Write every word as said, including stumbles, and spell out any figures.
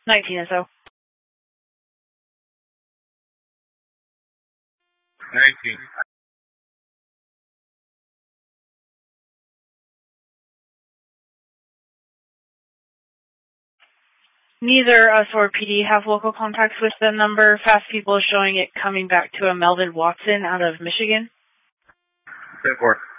nineteen or so. nineteen. Neither us or P D have local contacts with the number. Fast People is showing it coming back to a Melvin Watson out of Michigan. ten four.